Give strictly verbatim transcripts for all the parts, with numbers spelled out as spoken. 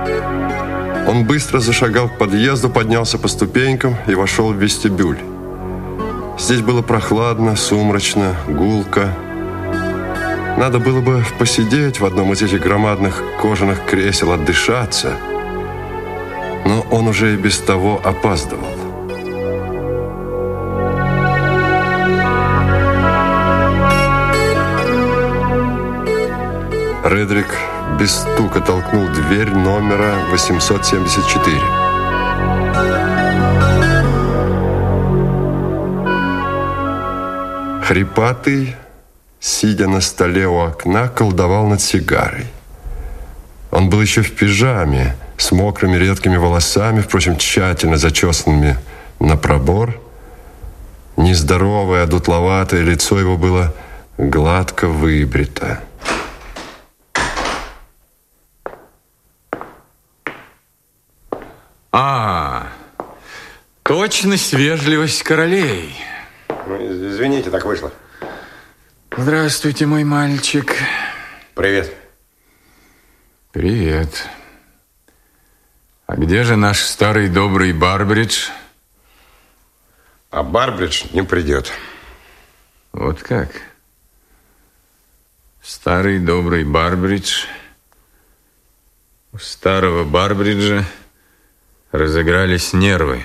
Он быстро зашагал к подъезду, поднялся по ступенькам и вошел в вестибюль. Здесь было прохладно, сумрачно, гулко. Надо было бы посидеть в одном из этих громадных кожаных кресел, отдышаться. Но он уже и без того опаздывал. Редрик без стука толкнул дверь номера восемьсот семьдесят четыре. Хрипатый, сидя на столе у окна, колдовал над сигарой. Он был еще в пижаме, с мокрыми редкими волосами, впрочем, тщательно зачесанными на пробор. Нездоровое, одутловатое лицо его было гладко выбрито. А, точность, вежливость королей. Извините, так вышло. Здравствуйте, мой мальчик. Привет. Привет. А где же наш старый добрый Барбридж? А Барбридж не придет. Вот как? Старый добрый Барбридж. У старого Барбриджа разыгрались нервы.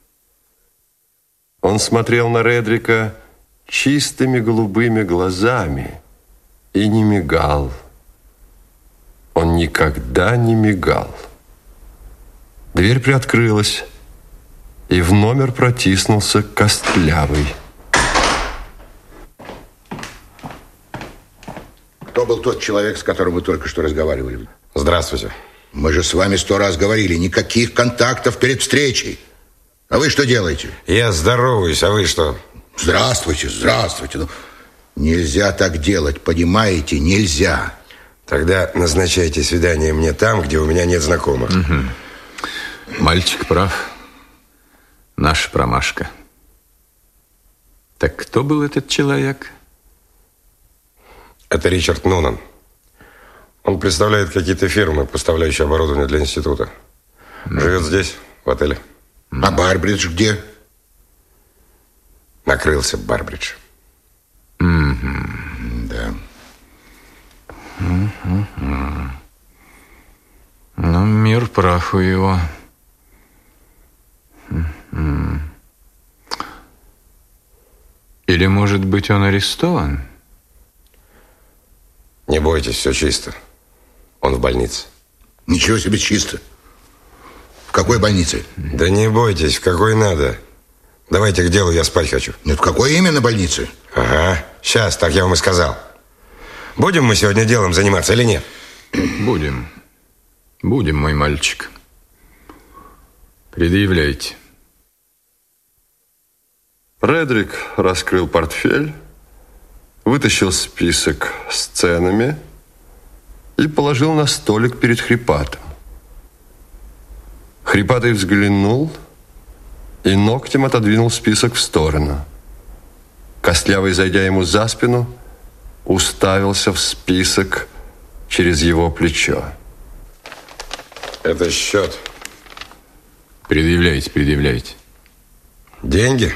Он смотрел на Редрика чистыми голубыми глазами и не мигал. Он никогда не мигал. Дверь приоткрылась, и в номер протиснулся Костлявый. Кто был тот человек, с которым вы только что разговаривали? Здравствуйте. Мы же с вами сто раз говорили, никаких контактов перед встречей. А вы что делаете? Я здороваюсь, а вы что? Здравствуйте, здравствуйте. Ну, нельзя так делать, понимаете? Нельзя. Тогда назначайте свидание мне там, где у меня нет знакомых. Угу. Мальчик прав. Наша промашка. Так кто был этот человек? Это Ричард Нунан. Он представляет какие-то фирмы, поставляющие оборудование для института. Живет здесь, в отеле. А Барбридж где? Накрылся Барбридж. Mm-hmm. Да. Mm-hmm. Ну, мир праху его. Mm-hmm. Или, может быть, он арестован? Не бойтесь, все чисто. Он в больнице. Ничего себе чисто. В какой больнице? Да не бойтесь, в какой надо. Давайте к делу, я спать хочу. Нет, в какой именно больнице? Ага, сейчас, так я вам и сказал. Будем мы сегодня делом заниматься или нет? Будем. Будем, мой мальчик. Предъявляйте. Редрик раскрыл портфель, вытащил список с ценами и положил на столик перед Хрипатым. Хрипатый взглянул и ногтем отодвинул список в сторону. Костлявый, зайдя ему за спину, уставился в список через его плечо. Это счет. Предъявляйте, предъявляйте. Деньги?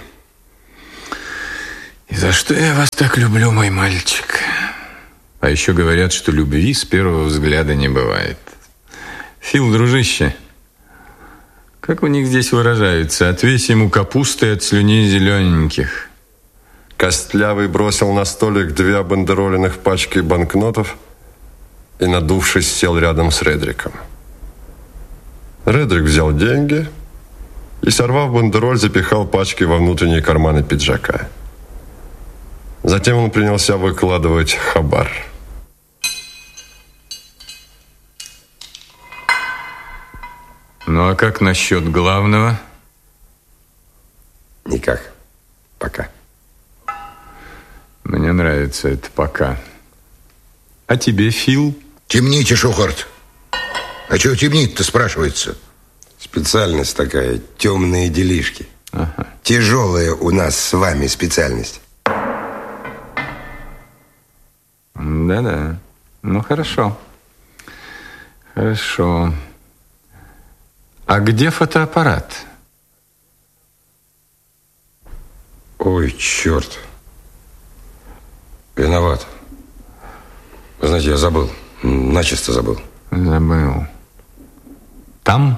И за что я вас так люблю, мой мальчик? А еще говорят, что любви с первого взгляда не бывает. Фил, дружище, как у них здесь выражаются? Отвесь ему капусты от слюней зелененьких. Костлявый бросил на столик две бандероленных пачки банкнотов и, надувшись, сел рядом с Редриком. Редрик взял деньги и, сорвав бандероль, запихал пачки во внутренние карманы пиджака. Затем он принялся выкладывать хабар. Ну, а как насчет главного? Никак. Пока. Мне нравится это «пока». А тебе, Фил? Темните, Шухарт. А чего темнить-то, спрашивается? Специальность такая, темные делишки. Ага. Тяжелая у нас с вами специальность. Да-да. Ну, хорошо. Хорошо. А где фотоаппарат? Ой, черт. Виноват. Вы знаете, я забыл. Начисто забыл. Забыл. Там?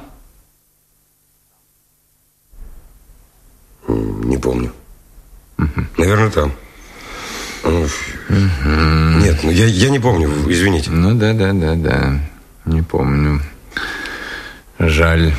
Не помню. Угу. Наверное, там. Угу. Нет, ну я, я не помню, извините. Ну да, да, да, да. Не помню. Жаль.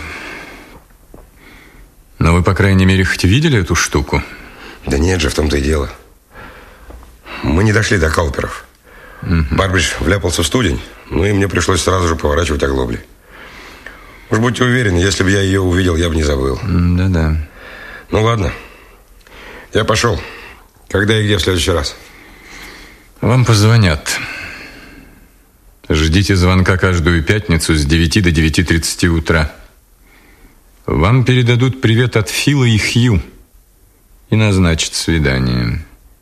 Но вы, по крайней мере, хоть видели эту штуку? Да нет же, в том-то и дело. Мы не дошли до Кауперов. Угу. Барбридж вляпался в студень, ну и мне пришлось сразу же поворачивать оглобли. Уж будьте уверены, если бы я ее увидел, я бы не забыл. Да-да. Ну ладно, я пошел. Когда и где в следующий раз? Вам позвонят. Ждите звонка каждую пятницу с девяти до девяти тридцати утра. Вам передадут привет от Фила и Хью и назначат свидание.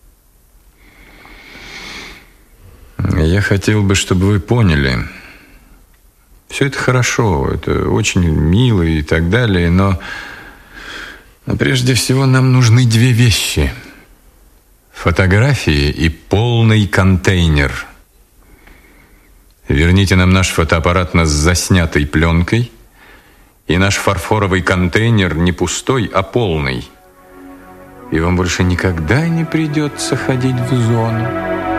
Я хотел бы, чтобы вы поняли, все это хорошо, это очень мило и так далее, но, но прежде всего нам нужны две вещи: фотографии и полный контейнер. Верните нам наш фотоаппарат с заснятой пленкой и наш фарфоровый контейнер не пустой, а полный. И вам больше никогда не придется ходить в зону.